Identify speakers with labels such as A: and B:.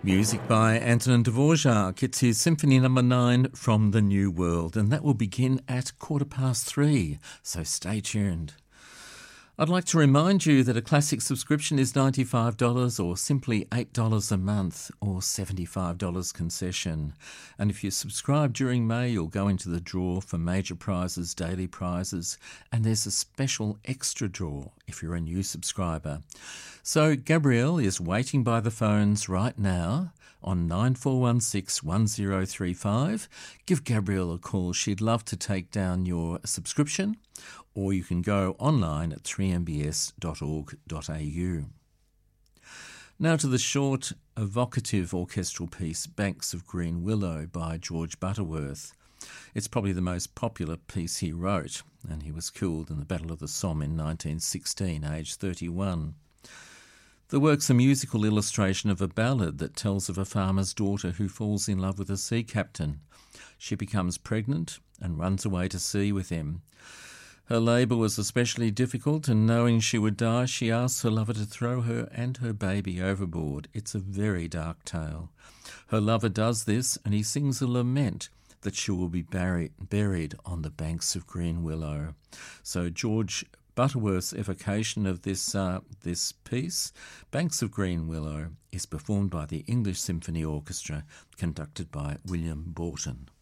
A: Music by Antonin Dvorak. It's his Symphony No. 9 from the New World, and that will begin at 3:15, so stay tuned. I'd like to remind you that a classic subscription is $95 or simply $8 a month or $75 concession. And if you subscribe during May, you'll go into the draw for major prizes, daily prizes, and there's a special extra draw if you're a new subscriber. So Gabrielle is waiting by the phones right now on 9416-1035. Give Gabrielle a call. She'd love to take down your subscription, or you can go online at 3mbs.org.au. Now to the short, evocative orchestral piece Banks of Green Willow by George Butterworth. It's probably the most popular piece he wrote, and he was killed in the Battle of the Somme in 1916, aged 31. The work's a musical illustration of a ballad that tells of a farmer's daughter who falls in love with a sea captain. She becomes pregnant and runs away to sea with him. Her labour was especially difficult, and knowing she would die, she asks her lover to throw her and her baby overboard. It's a very dark tale. Her lover does this, and he sings a lament that she will be buried on the banks of Green Willow. So George Butterworth's evocation of this piece, Banks of Green Willow, is performed by the English Symphony Orchestra, conducted by William Borton.